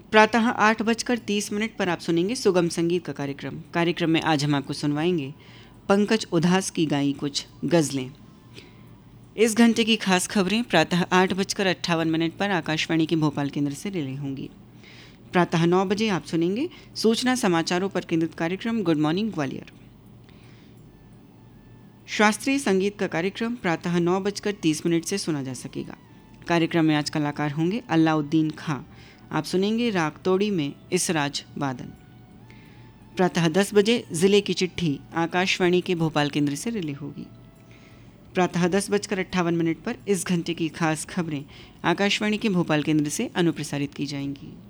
प्रातः 8:30 पर आप सुनेंगे सुगम संगीत का कार्यक्रम में आज हम आपको सुनवाएंगे पंकज उधास की गाई कुछ गज़लें। इस घंटे की खास खबरें प्रातः 8:58 पर आकाशवाणी के भोपाल केंद्र से रिले होंगी। प्रातः 9 बजे आप सुनेंगे सूचना समाचारों पर केंद्रित कार्यक्रम गुड मॉर्निंग ग्वालियर। शास्त्रीय संगीत का कार्यक्रम प्रातः 9:30 से सुना जा सकेगा। कार्यक्रम में आज कलाकार होंगे अलाउद्दीन खां। आप सुनेंगे राग तोड़ी में इसराज वादन। प्रातः 10 बजे जिले की चिट्ठी आकाशवाणी के भोपाल केंद्र से रिले होगी। प्रातः 10:58 पर इस घंटे की खास खबरें आकाशवाणी के भोपाल केंद्र से अनुप्रसारित की जाएंगी।